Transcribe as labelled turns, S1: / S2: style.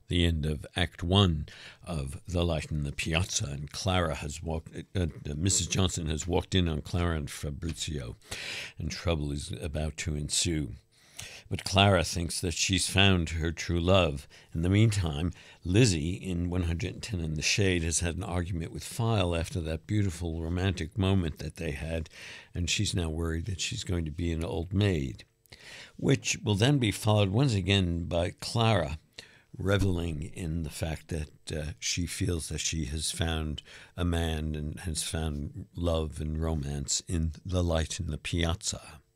S1: the end of Act One of The Light in the Piazza, and Mrs. Johnson has walked in on Clara and Fabrizio, and trouble is about to ensue. But Clara thinks that she's found her true love. In the meantime, Lizzie in 110 in the Shade has had an argument with File after that beautiful romantic moment that they had, and she's now worried that she's going to be an old maid, which will then be followed once again by Clara reveling in the fact that she feels that she has found a man and has found love and romance in The Light in the Piazza.